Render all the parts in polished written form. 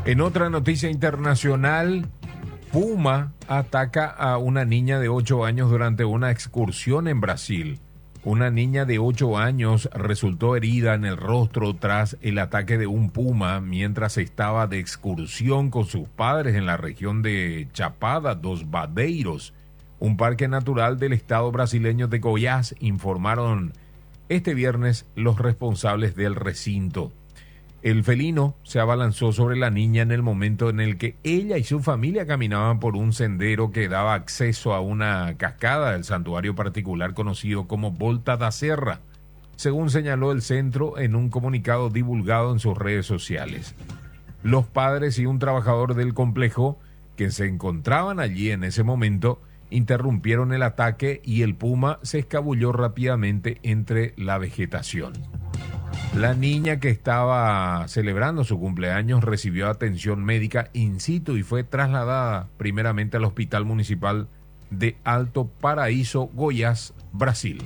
En otra noticia internacional, puma ataca a una niña de 8 años durante una excursión en Brasil. Una niña de 8 años resultó herida en el rostro tras el ataque de un puma mientras estaba de excursión con sus padres en la región de Chapada dos Veadeiros, un parque natural del estado brasileño de Goiás, informaron este viernes los responsables del recinto. El felino se abalanzó sobre la niña en el momento en el que ella y su familia caminaban por un sendero que daba acceso a una cascada del santuario particular conocido como Volta da Serra, según señaló el centro en un comunicado divulgado en sus redes sociales. Los padres y un trabajador del complejo que se encontraban allí en ese momento interrumpieron el ataque y el puma se escabulló rápidamente entre la vegetación. La niña, que estaba celebrando su cumpleaños, recibió atención médica in situ y fue trasladada primeramente al Hospital Municipal de Alto Paraíso, Goiás, Brasil.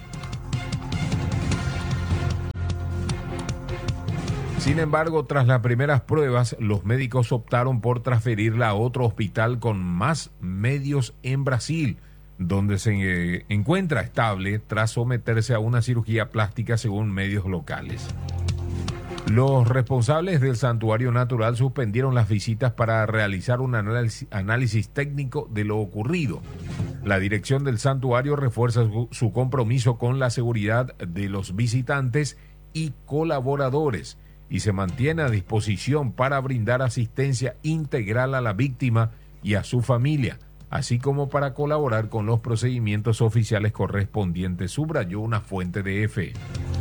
Sin embargo, tras las primeras pruebas, los médicos optaron por transferirla a otro hospital con más medios en Brasil, donde se encuentra estable tras someterse a una cirugía plástica según medios locales. Los responsables del santuario natural suspendieron las visitas para realizar un análisis técnico de lo ocurrido. La dirección del santuario refuerza su compromiso con la seguridad de los visitantes y colaboradores y se mantiene a disposición para brindar asistencia integral a la víctima y a su familia, así como para colaborar con los procedimientos oficiales correspondientes, subrayó una fuente de EFE.